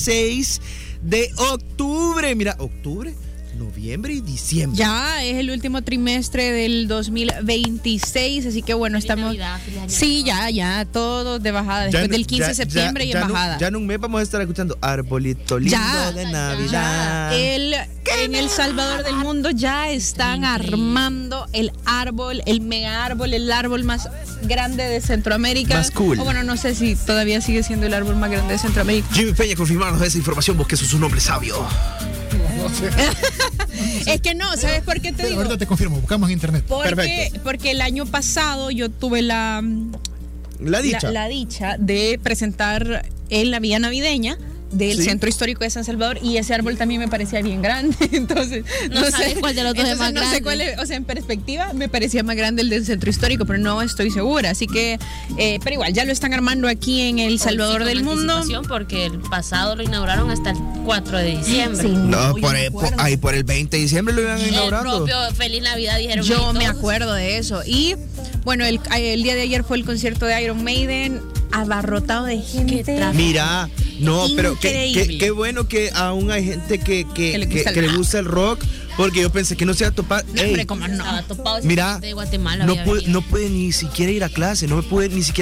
26 de octubre. Mira, octubre, noviembre y diciembre. Ya es el último trimestre del 2026, así que bueno, estamos... Navidad, sí, ya, todos de bajada, después del 15 de septiembre y en bajada. Ya en un mes vamos a estar escuchando Arbolito Lindo de Navidad. En El Salvador del mundo ya están armando el árbol, el mega árbol, el árbol más grande de Centroamérica. Más cool. O bueno, no sé si todavía sigue siendo el árbol más grande de Centroamérica. Jimmy Peña, confirmarnos esa información, vos que sos un hombre sabio. Es que no, ¿sabes por qué te digo? Ahorita te confirmo, buscamos en internet. Porque el año pasado yo tuve la dicha de presentar en la Vía Navideña del Centro Histórico de San Salvador, y ese árbol también me parecía bien grande. Entonces no sé cuál de los dos es más grande. No sé cuál es, o sea, en perspectiva me parecía más grande el del Centro Histórico, pero no estoy segura, así que pero igual ya lo están armando aquí en El Salvador del mundo, porque el pasado lo inauguraron hasta el 4 de diciembre. Sí, no, por el 20 de diciembre lo iban inaugurando. El propio Feliz Navidad dijeron. Yo me acuerdo de eso. Y bueno, el día de ayer fue el concierto de Iron Maiden, abarrotado de gente. Mira, no, pero increíble. qué bueno que aún hay gente que le gusta el rock, porque yo pensé que no se iba a topar. No, hombre, ¿cómo no? Estaba topado mira, de Guatemala. no puede ni siquiera ir a clase, no puede ni siquiera